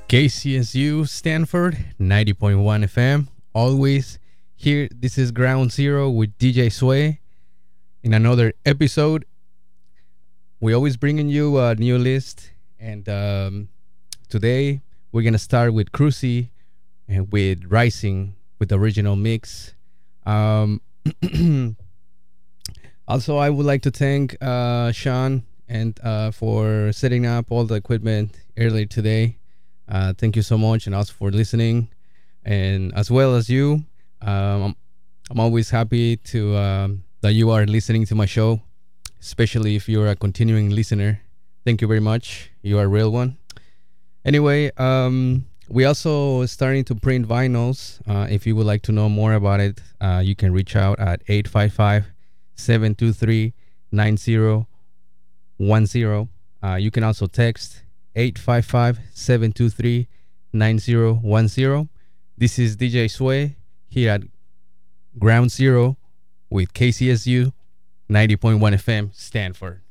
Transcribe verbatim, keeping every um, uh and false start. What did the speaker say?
K C S U Stanford ninety point one F M. Always here. This is Ground Zero with D J Sway. In another episode, we always bringing you a new list, and um, today we're gonna start with Cruzy and with Rising with the original mix. Um, also, I would like to thank uh, Sean and uh, for setting up all the equipment earlier today. Uh, thank you so much, and also for listening, and as well as you. Um, I'm, I'm always happy to um, that you are listening to my show, especially if you're a continuing listener. Thank you very much. You are a real one. Anyway, um, we also starting to print vinyls. Uh, if you would like to know more about it, uh, you can reach out at eight five five, seven two three, nine zero one zero. Uh, you can also text eight five five, seven two three, nine zero one zero. This is D J Sway here at Ground Zero with K C S U ninety point one F M Stanford.